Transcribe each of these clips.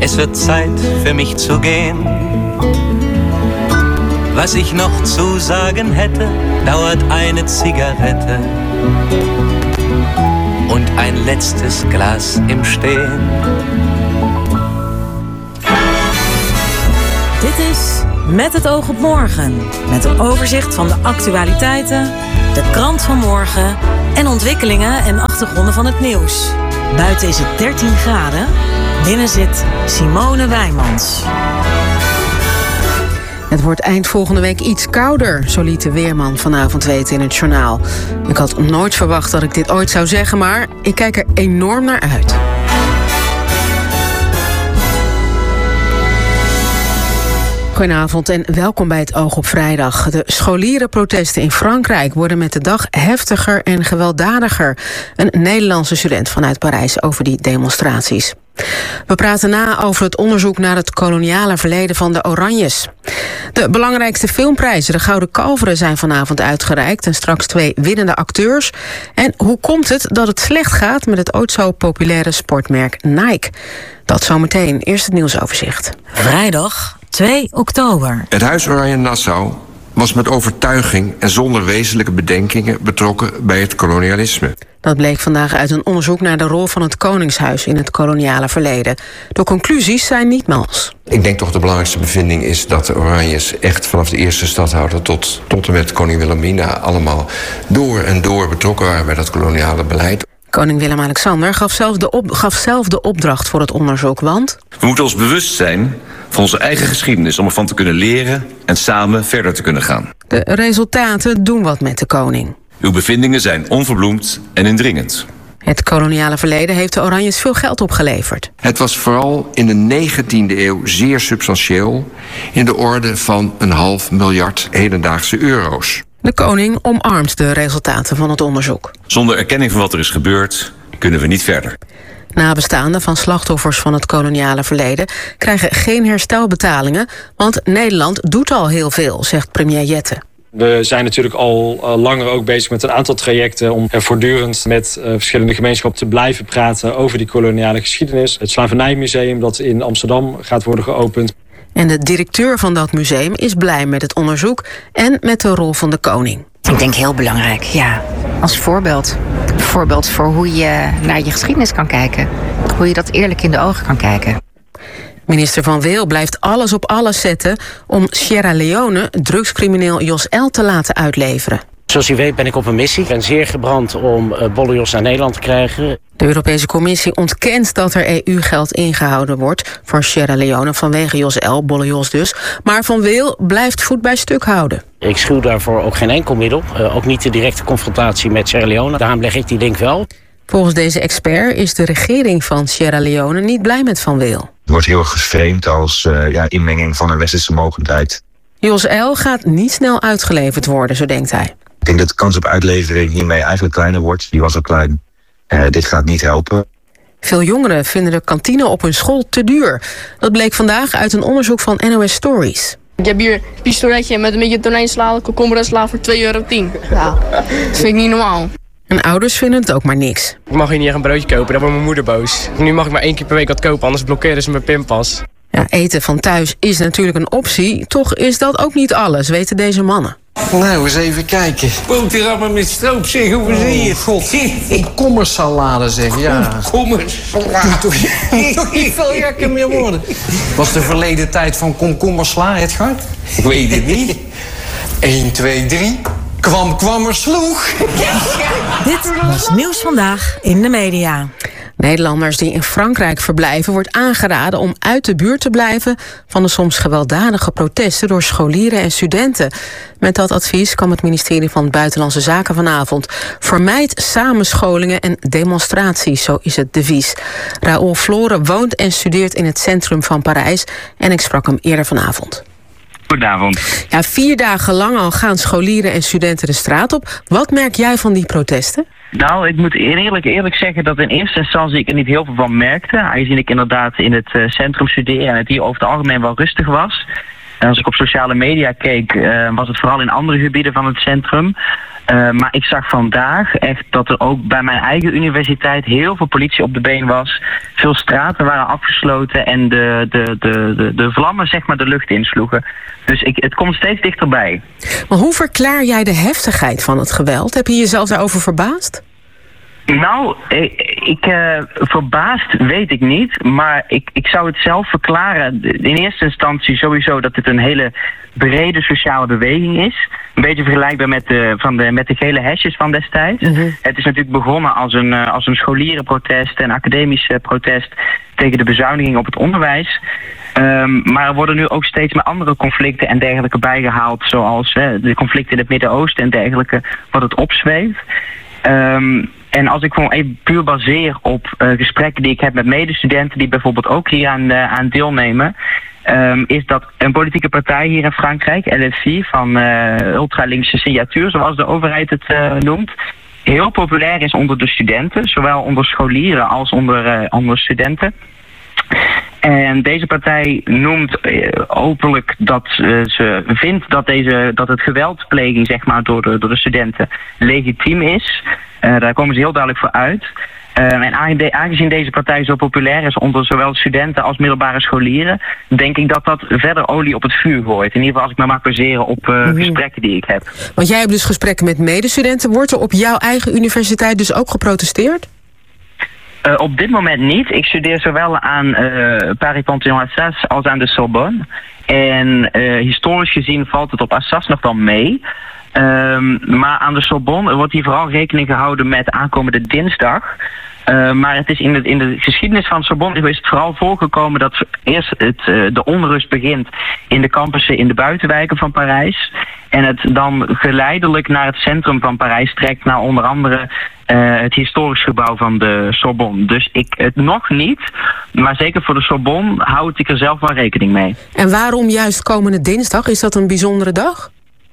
Es wird Zeit für mich zu gehen. Was ich noch zu sagen hätte, dauert eine Zigarette und ein letztes Glas im Stehen. Dit is Met het oog op morgen. Met een overzicht van de actualiteiten, de krant van morgen en ontwikkelingen en achtergronden van het nieuws. Buiten is het 13 graden. Binnen zit Simone Wijmans. Het wordt eind volgende week iets kouder, zo liet de weerman vanavond weten in het journaal. Ik had nooit verwacht dat ik dit ooit zou zeggen, maar ik kijk er enorm naar uit. Goedenavond en welkom bij het Oog op Vrijdag. De scholierenprotesten in Frankrijk worden met de dag heftiger en gewelddadiger. Een Nederlandse student vanuit Parijs over die demonstraties. We praten na over het onderzoek naar het koloniale verleden van de Oranjes. De belangrijkste filmprijzen, de Gouden Kalveren, zijn vanavond uitgereikt en straks 2 winnende acteurs. En hoe komt het dat het slecht gaat met het ooit zo populaire sportmerk Nike? Dat zometeen. Eerst het nieuwsoverzicht. Vrijdag 2 oktober. Het Huis Oranje-Nassau was met overtuiging en zonder wezenlijke bedenkingen betrokken bij het kolonialisme. Dat bleek vandaag uit een onderzoek naar de rol van het Koningshuis in het koloniale verleden. De conclusies zijn niet mals. Ik denk toch de belangrijkste bevinding is dat de Oranjes echt vanaf de eerste stadhouder tot en met koning Wilhelmina allemaal door en door betrokken waren bij dat koloniale beleid. Koning Willem-Alexander gaf zelf de opdracht voor het onderzoek, want we moeten ons bewust zijn van onze eigen geschiedenis om ervan te kunnen leren en samen verder te kunnen gaan. De resultaten doen wat met de koning. Uw bevindingen zijn onverbloemd en indringend. Het koloniale verleden heeft de Oranjes veel geld opgeleverd. Het was vooral in de 19e eeuw zeer substantieel, in de orde van 500 miljard hedendaagse euro's. De koning omarmt de resultaten van het onderzoek. Zonder erkenning van wat er is gebeurd, kunnen we niet verder. Nabestaanden van slachtoffers van het koloniale verleden krijgen geen herstelbetalingen, want Nederland doet al heel veel, zegt premier Jette. We zijn natuurlijk al langer ook bezig met een aantal trajecten om voortdurend met verschillende gemeenschappen te blijven praten over die koloniale geschiedenis. Het Slavernijmuseum dat in Amsterdam gaat worden geopend. En de directeur van dat museum is blij met het onderzoek en met de rol van de koning. Ik denk heel belangrijk, ja. Als voorbeeld. Voorbeeld voor hoe je naar je geschiedenis kan kijken. Hoe je dat eerlijk in de ogen kan kijken. Minister Van Weel blijft alles op alles zetten om Sierra Leone drugscrimineel Jos L. te laten uitleveren. Zoals u weet ben ik op een missie. Ik ben zeer gebrand om Bolle Jos naar Nederland te krijgen. De Europese Commissie ontkent dat er EU-geld ingehouden wordt voor Sierra Leone vanwege Jos L., Bolle Jos dus. Maar Van Weel blijft voet bij stuk houden. Ik schuw daarvoor ook geen enkel middel. Ook niet de directe confrontatie met Sierra Leone. Daarom leg ik die link wel. Volgens deze expert is de regering van Sierra Leone niet blij met Van Weel. Het wordt heel erg geframed als inmenging van een westerse mogendheid. Jos L. gaat niet snel uitgeleverd worden, zo denkt hij. Ik denk dat de kans op uitlevering hiermee eigenlijk kleiner wordt. Die was al klein. Dit gaat niet helpen. Veel jongeren vinden de kantine op hun school te duur. Dat bleek vandaag uit een onderzoek van NOS Stories. Ik heb hier een pistoletje met een beetje tonijnsla, komkommer en sla voor €2,10. Ja, dat vind ik niet normaal. En ouders vinden het ook maar niks. Ik mag hier niet echt een broodje kopen, dan wordt mijn moeder boos. Nu mag ik maar 1 keer per week wat kopen, anders blokkeren ze mijn pinpas. Ja, eten van thuis is natuurlijk een optie. Toch is dat ook niet alles, weten deze mannen. Nou, eens even kijken. Boterhammen met stroop, zeg, hoe zie je het? God, komkommersalade, zeg, ja. Komkommersalade. Toch niet veel gekker meer worden. Was de verleden tijd van komkommersla, Edgar? Ik weet het niet. 1, 2, 3. Kwammer sloeg. Dit was Nieuws Vandaag in de media. Nederlanders die in Frankrijk verblijven wordt aangeraden om uit de buurt te blijven van de soms gewelddadige protesten door scholieren en studenten. Met dat advies kwam het ministerie van Buitenlandse Zaken vanavond. Vermijd samenscholingen en demonstraties, zo is het devies. Raoul Floren woont en studeert in het centrum van Parijs en ik sprak hem eerder vanavond. Goedenavond. Ja, 4 dagen lang al gaan scholieren en studenten de straat op. Wat merk jij van die protesten? Nou, ik moet eerlijk zeggen dat in eerste instantie ik er niet heel veel van merkte. Aangezien ik inderdaad in het centrum studeer en het hier over het algemeen wel rustig was. En als ik op sociale media keek, was het vooral in andere gebieden van het centrum. Maar ik zag vandaag echt dat er ook bij mijn eigen universiteit heel veel politie op de been was. Veel straten waren afgesloten en de vlammen zeg maar de lucht insloegen. Dus het komt steeds dichterbij. Maar hoe verklaar jij de heftigheid van het geweld? Heb je jezelf daarover verbaasd? Nou, verbaasd weet ik niet, maar ik zou het zelf verklaren. In eerste instantie sowieso dat het een hele brede sociale beweging is. Een beetje vergelijkbaar met de gele hesjes van destijds. Mm-hmm. Het is natuurlijk begonnen als een scholierenprotest en academisch protest tegen de bezuiniging op het onderwijs. Maar er worden nu ook steeds meer andere conflicten en dergelijke bijgehaald, zoals de conflicten in het Midden-Oosten en dergelijke, wat het opzweeft. En als ik gewoon even puur baseer op gesprekken die ik heb met medestudenten die bijvoorbeeld ook hier aan deelnemen, is dat een politieke partij hier in Frankrijk, LFI, van ultralinkse signatuur, zoals de overheid het noemt, heel populair is onder de studenten, zowel onder scholieren als onder studenten. En deze partij noemt openlijk dat ze vindt dat het geweldpleging zeg maar, door de studenten legitiem is. Daar komen ze heel duidelijk voor uit. En aangezien deze partij zo populair is onder zowel studenten als middelbare scholieren, denk ik dat dat verder olie op het vuur gooit. In ieder geval als ik me mag baseren op gesprekken die ik heb. Want jij hebt dus gesprekken met medestudenten. Wordt er op jouw eigen universiteit dus ook geprotesteerd? Op dit moment niet. Ik studeer zowel aan Paris-Panthéon-Assas als aan de Sorbonne. En historisch gezien valt het op Assas nog wel mee. Maar aan de Sorbonne wordt hier vooral rekening gehouden met aankomende dinsdag. Maar het is in de geschiedenis van Sorbonne is het vooral voorgekomen dat eerst de onrust begint in de campussen in de buitenwijken van Parijs. En het dan geleidelijk naar het centrum van Parijs trekt, naar onder andere het historisch gebouw van de Sorbonne. Dus het nog niet, maar zeker voor de Sorbonne houd ik er zelf wel rekening mee. En waarom juist komende dinsdag? Is dat een bijzondere dag?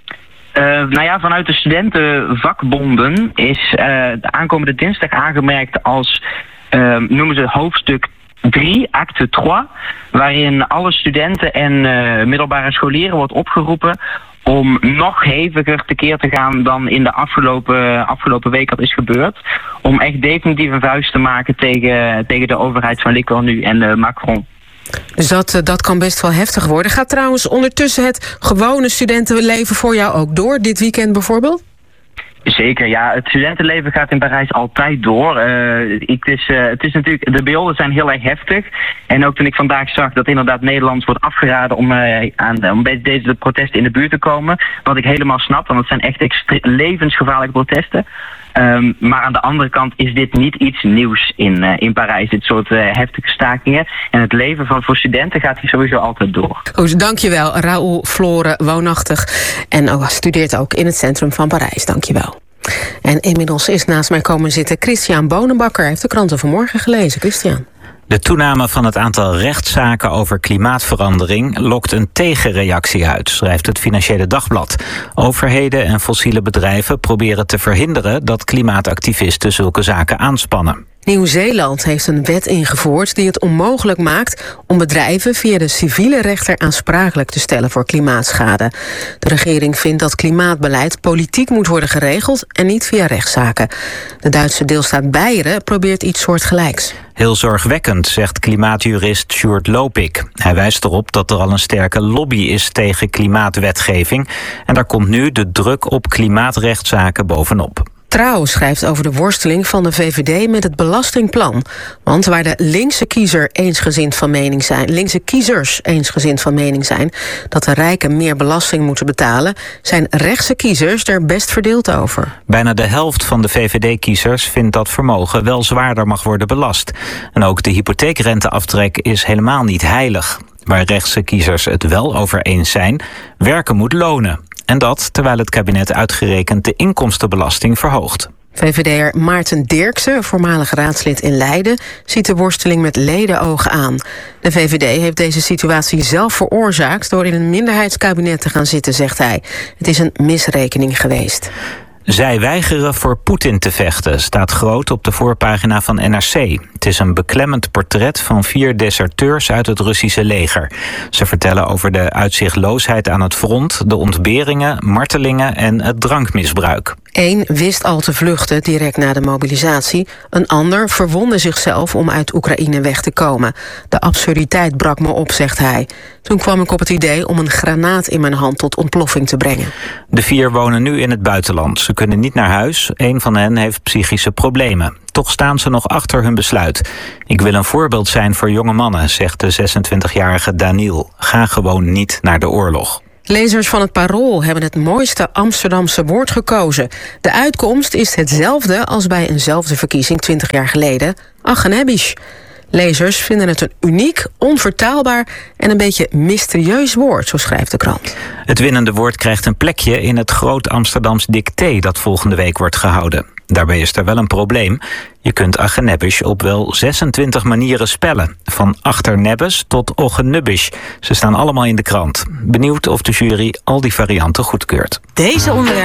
Vanuit de studentenvakbonden is de aankomende dinsdag aangemerkt als, noemen ze hoofdstuk 3, acte 3, waarin alle studenten en middelbare scholieren wordt opgeroepen om nog heviger tekeer te gaan dan in de afgelopen week dat is gebeurd. Om echt definitief een vuist te maken tegen de overheid van Le Cornu en Macron. Dus dat kan best wel heftig worden. Gaat trouwens ondertussen het gewone studentenleven voor jou ook door, dit weekend bijvoorbeeld? Zeker, ja. Het studentenleven gaat in Parijs altijd door. Het is natuurlijk, de beelden zijn heel erg heftig. En ook toen ik vandaag zag dat inderdaad Nederlands wordt afgeraden om bij deze protesten in de buurt te komen. Wat ik helemaal snap, want het zijn echt levensgevaarlijke protesten. Maar aan de andere kant is dit niet iets nieuws in Parijs, dit soort heftige stakingen. En het leven voor studenten gaat hier sowieso altijd door. Goed, dankjewel. Raoul Floren, woonachtig en studeert ook in het centrum van Parijs. Dankjewel. En inmiddels is naast mij komen zitten Christian Bonenbakker. Hij heeft de kranten vanmorgen gelezen. Christian. De toename van het aantal rechtszaken over klimaatverandering lokt een tegenreactie uit, schrijft het Financiële Dagblad. Overheden en fossiele bedrijven proberen te verhinderen dat klimaatactivisten zulke zaken aanspannen. Nieuw-Zeeland heeft een wet ingevoerd die het onmogelijk maakt om bedrijven via de civiele rechter aansprakelijk te stellen voor klimaatschade. De regering vindt dat klimaatbeleid politiek moet worden geregeld en niet via rechtszaken. De Duitse deelstaat Beieren probeert iets soortgelijks. Heel zorgwekkend, zegt klimaatjurist Sjoerd Lopik. Hij wijst erop dat er al een sterke lobby is tegen klimaatwetgeving en daar komt nu de druk op klimaatrechtszaken bovenop. Trouw schrijft over de worsteling van de VVD met het belastingplan. Want waar de linkse kiezers eensgezind van mening zijn dat de rijken meer belasting moeten betalen, zijn rechtse kiezers er best verdeeld over. Bijna de helft van de VVD-kiezers vindt dat vermogen wel zwaarder mag worden belast. En ook de hypotheekrenteaftrek is helemaal niet heilig. Waar rechtse kiezers het wel over eens zijn, werken moet lonen. En dat terwijl het kabinet uitgerekend de inkomstenbelasting verhoogt. VVD'er Maarten Dirksen, voormalig raadslid in Leiden, ziet de worsteling met ledenogen aan. De VVD heeft deze situatie zelf veroorzaakt door in een minderheidskabinet te gaan zitten, zegt hij. Het is een misrekening geweest. Zij weigeren voor Poetin te vechten, staat groot op de voorpagina van NRC. Het is een beklemmend portret van 4 deserteurs uit het Russische leger. Ze vertellen over de uitzichtloosheid aan het front, de ontberingen, martelingen en het drankmisbruik. Eén wist al te vluchten direct na de mobilisatie. Een ander verwondde zichzelf om uit Oekraïne weg te komen. De absurditeit brak me op, zegt hij. Toen kwam ik op het idee om een granaat in mijn hand tot ontploffing te brengen. De 4 wonen nu in het buitenland. Ze kunnen niet naar huis. Een van hen heeft psychische problemen. Toch staan ze nog achter hun besluit. Ik wil een voorbeeld zijn voor jonge mannen, zegt de 26-jarige Daniel. Ga gewoon niet naar de oorlog. Lezers van het Parool hebben het mooiste Amsterdamse woord gekozen. De uitkomst is hetzelfde als bij eenzelfde verkiezing 20 jaar geleden. Aggenebisch. Lezers vinden het een uniek, onvertaalbaar en een beetje mysterieus woord, zo schrijft de krant. Het winnende woord krijgt een plekje in het Groot Amsterdams Dicté dat volgende week wordt gehouden. Daarbij is er wel een probleem. Je kunt Aggenebisch op wel 26 manieren spellen. Van Achternebbes tot Oggenubbisch. Ze staan allemaal in de krant. Benieuwd of de jury al die varianten goedkeurt. Deze onderwerpen